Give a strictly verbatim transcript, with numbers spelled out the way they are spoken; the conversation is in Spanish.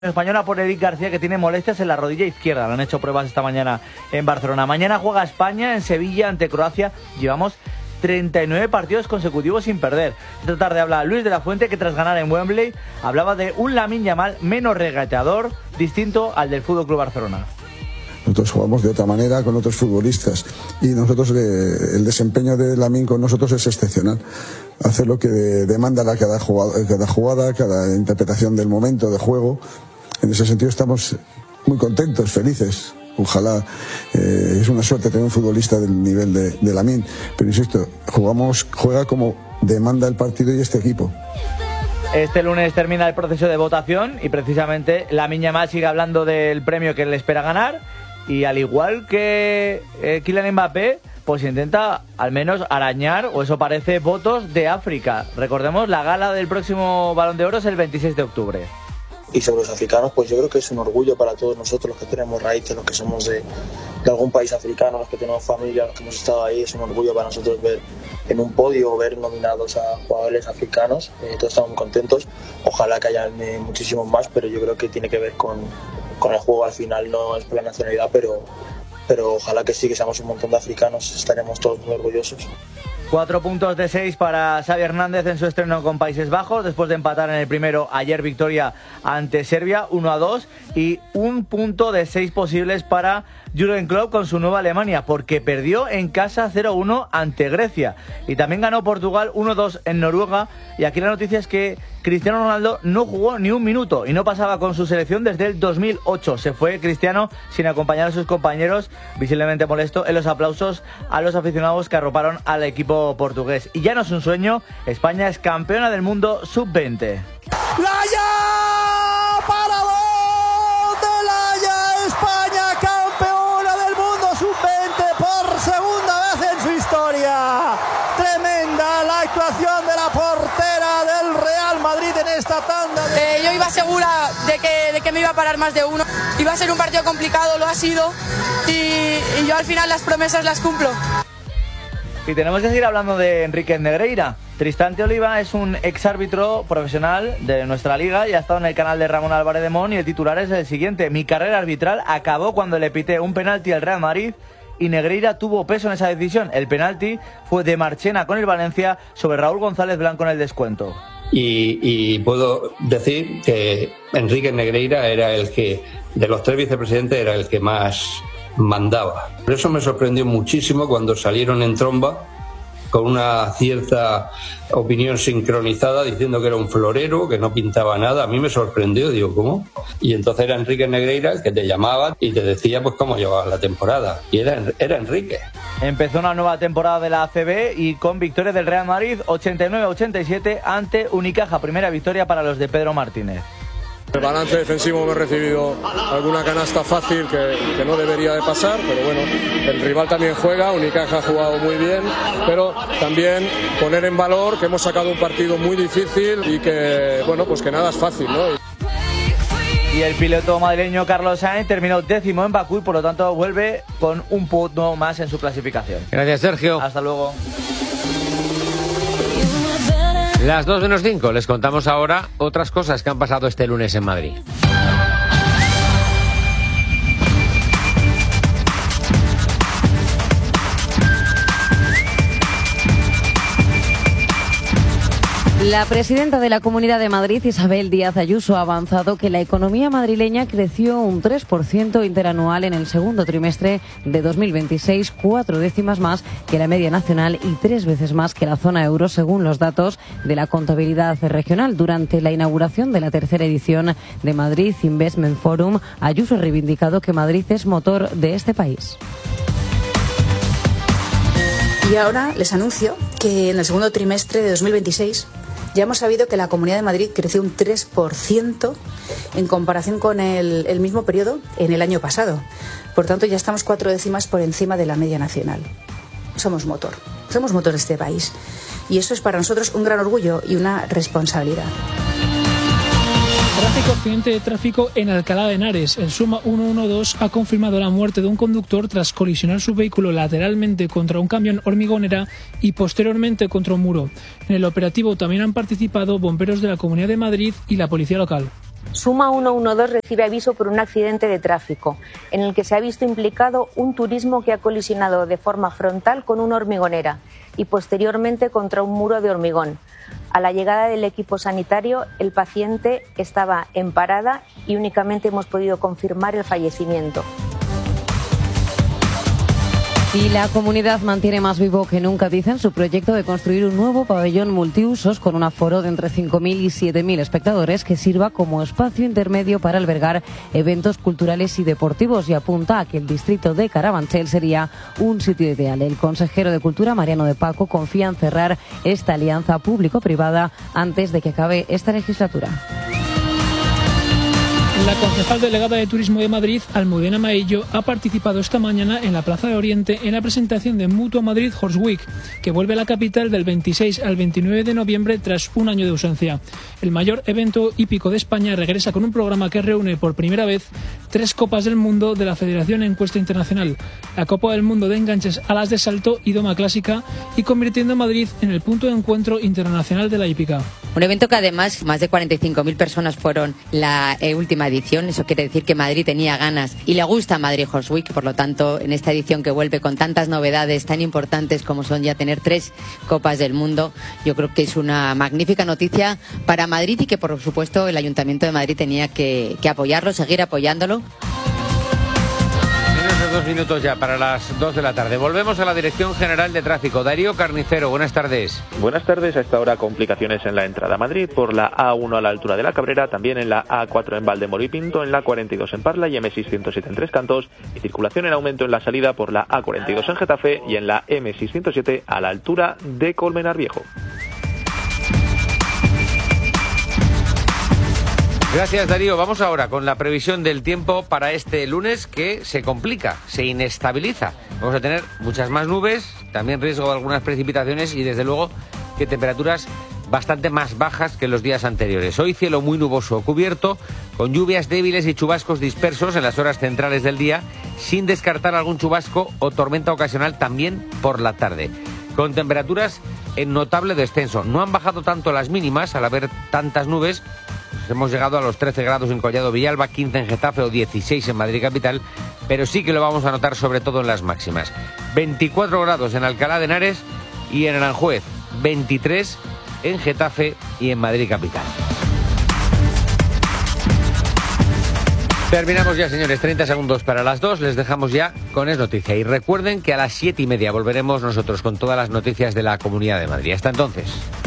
Española por Eric García, que tiene molestias en la rodilla izquierda. Lo han hecho pruebas esta mañana en Barcelona. Mañana juega España en Sevilla ante Croacia. Llevamos treinta y nueve partidos consecutivos sin perder. Esta tarde habla Luis de la Fuente, que tras ganar en Wembley hablaba de un Lamine Yamal menos regateador, distinto al del F C Barcelona. Nosotros jugamos de otra manera con otros futbolistas y nosotros eh, el desempeño de Lamine con nosotros es excepcional. Hacer lo que demanda la cada jugada, cada jugada, cada interpretación del momento de juego. En ese sentido estamos muy contentos, felices. Ojalá, eh, es una suerte tener un futbolista del nivel de, de Lamine, pero insisto, jugamos, juega como demanda el partido y este equipo. Este lunes termina el proceso de votación y precisamente Lamine Yamal sigue hablando del premio que le espera ganar y al igual que eh, Kylian Mbappé, pues intenta al menos arañar, o eso parece, votos de África. Recordemos, la gala del próximo Balón de Oro es el veintiséis de octubre. Y sobre los africanos, pues yo creo que es un orgullo para todos nosotros, los que tenemos raíces, los que somos de, de algún país africano, los que tenemos familia, los que hemos estado ahí. Es un orgullo para nosotros ver en un podio, ver nominados a jugadores africanos. Eh, todos estamos muy contentos. Ojalá que hayan eh, muchísimos más, pero yo creo que tiene que ver con, con el juego al final. No es por la nacionalidad, pero, pero ojalá que sí, que seamos un montón de africanos. Estaremos todos muy orgullosos. Cuatro puntos de seis para Xavi Hernández en su estreno con Países Bajos, después de empatar en el primero ayer victoria ante Serbia, uno a dos, y un punto de seis posibles para Jürgen Klopp con su nueva Alemania, porque perdió en casa cero a uno ante Grecia, y también ganó Portugal uno a dos en Noruega, y aquí la noticia es que Cristiano Ronaldo no jugó ni un minuto y no pasaba con su selección desde el dos mil ocho. Se fue Cristiano sin acompañar a sus compañeros, visiblemente molesto, en los aplausos a los aficionados que arroparon al equipo portugués. Y ya no es un sueño, España es campeona del mundo sub veinte. ¡Laya! ¡Para de Laya! España campeona del mundo sub veinte por segunda vez en su historia. Tremenda la actuación de la portera del Real Madrid en esta tanda. De... Eh, yo iba segura de que, de que me iba a parar más de uno. Iba a ser un partido complicado, lo ha sido. Y, y yo al final las promesas las cumplo. Y tenemos que seguir hablando de Enrique Negreira. Tristán Oliva es un exárbitro profesional de nuestra liga y ha estado en el canal de Ramón Álvarez de Mon, y el titular es el siguiente: mi carrera arbitral acabó cuando le pité un penalti al Real Madrid y Negreira tuvo peso en esa decisión. El penalti fue de Marchena con el Valencia sobre Raúl González Blanco en el descuento. Y, y puedo decir que Enrique Negreira era el que, de los tres vicepresidentes, era el que más mandaba. Por eso me sorprendió muchísimo cuando salieron en tromba con una cierta opinión sincronizada diciendo que era un florero, que no pintaba nada. A mí me sorprendió, digo, ¿cómo? Y entonces era Enrique Negreira el que te llamaba y te decía pues cómo llevabas la temporada. Y era, era Enrique. Empezó una nueva temporada de la A C B y con victoria del Real Madrid ochenta y nueve a ochenta y siete ante Unicaja. Primera victoria para los de Pedro Martínez. El balance defensivo, me he recibido alguna canasta fácil que, que no debería de pasar, pero bueno, el rival también juega, Unicaja ha jugado muy bien, pero también poner en valor que hemos sacado un partido muy difícil y que, bueno, pues que nada es fácil, ¿no? Y el piloto madrileño Carlos Sainz terminó décimo en Bakú y por lo tanto vuelve con un punto más en su clasificación. Gracias, Sergio. Hasta luego. Las dos menos cinco, les contamos ahora otras cosas que han pasado este lunes en Madrid. La presidenta de la Comunidad de Madrid, Isabel Díaz Ayuso, ha avanzado que la economía madrileña creció un tres por ciento interanual en el segundo trimestre de dos mil veintiséis, cuatro décimas más que la media nacional y tres veces más que la zona euro, según los datos de la contabilidad regional. Durante la inauguración de la tercera edición de Madrid Investment Forum, Ayuso ha reivindicado que Madrid es motor de este país. Y ahora les anuncio que en el segundo trimestre de dos mil veintiséis ya hemos sabido que la Comunidad de Madrid creció un tres por ciento en comparación con el, el mismo periodo en el año pasado. Por tanto, ya estamos cuatro décimas por encima de la media nacional. Somos motor, somos motor de este país. Y eso es para nosotros un gran orgullo y una responsabilidad. Tráfico, accidente de tráfico en Alcalá de Henares. El Suma ciento doce ha confirmado la muerte de un conductor tras colisionar su vehículo lateralmente contra un camión hormigonera y posteriormente contra un muro. En el operativo también han participado bomberos de la Comunidad de Madrid y la policía local. Suma ciento doce recibe aviso por un accidente de tráfico, en el que se ha visto implicado un turismo que ha colisionado de forma frontal con una hormigonera y posteriormente contra un muro de hormigón. A la llegada del equipo sanitario, el paciente estaba en parada y únicamente hemos podido confirmar el fallecimiento. Y la comunidad mantiene más vivo que nunca, dicen, su proyecto de construir un nuevo pabellón multiusos con un aforo de entre cinco mil y siete mil espectadores que sirva como espacio intermedio para albergar eventos culturales y deportivos, y apunta a que el distrito de Carabanchel sería un sitio ideal. El consejero de Cultura, Mariano de Paco, confía en cerrar esta alianza público-privada antes de que acabe esta legislatura. La concejal delegada de Turismo de Madrid, Almudena Maillo, ha participado esta mañana en la Plaza de Oriente en la presentación de Mutua Madrid Horse Week, que vuelve a la capital del veintiséis al veintinueve de noviembre tras un año de ausencia. El mayor evento hípico de España regresa con un programa que reúne por primera vez tres Copas del Mundo de la Federación Encuesta Internacional, la Copa del Mundo de Enganches, Alas de Salto y Doma Clásica, y convirtiendo a Madrid en el punto de encuentro internacional de la hípica. Un evento que además más de cuarenta y cinco mil personas fueron la eh, última edición. Eso quiere decir que Madrid tenía ganas y le gusta Madrid Horse Week. Por lo tanto, en esta edición que vuelve con tantas novedades tan importantes como son ya tener tres Copas del Mundo, yo creo que es una magnífica noticia para Madrid y que, por supuesto, el Ayuntamiento de Madrid tenía que, que apoyarlo, seguir apoyándolo. Dos minutos ya para las dos de la tarde. Volvemos a la Dirección General de Tráfico. Darío Carnicero, buenas tardes. Buenas tardes. A esta hora complicaciones en la entrada a Madrid por la A uno a la altura de la Cabrera, también en la A cuatro en Valdemoro y Pinto, en la cuarenta y dos en Parla y M seiscientos siete en Tres Cantos, y circulación en aumento en la salida por la A cuarenta y dos en Getafe y en la M seiscientos siete a la altura de Colmenar Viejo. Gracias, Darío. Vamos ahora con la previsión del tiempo para este lunes, que se complica, se inestabiliza. Vamos a tener muchas más nubes, también riesgo de algunas precipitaciones y, desde luego, que temperaturas bastante más bajas que los días anteriores. Hoy cielo muy nuboso o cubierto, con lluvias débiles y chubascos dispersos en las horas centrales del día, sin descartar algún chubasco o tormenta ocasional también por la tarde. Con temperaturas en notable descenso. No han bajado tanto las mínimas al haber tantas nubes. Hemos llegado a los trece grados en Collado Villalba, quince en Getafe o dieciséis en Madrid capital, pero sí que lo vamos a notar sobre todo en las máximas. veinticuatro grados en Alcalá de Henares y en Aranjuez, veintitrés en Getafe y en Madrid capital. Terminamos ya, señores, treinta segundos para las dos, les dejamos ya con Es Noticia. Y recuerden que a las siete y media volveremos nosotros con todas las noticias de la Comunidad de Madrid. Hasta entonces.